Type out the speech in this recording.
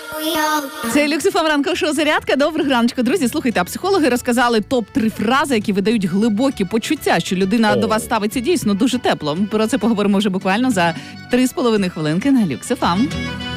Це Люксифем ранкове шоу «Зарядка». Доброго раночку, друзі. Слухайте, а психологи розказали топ-3 фрази, які видають глибокі почуття, що людина до вас ставиться дійсно дуже тепло. Про це поговоримо вже буквально за 3,5 хвилинки на Люксифем.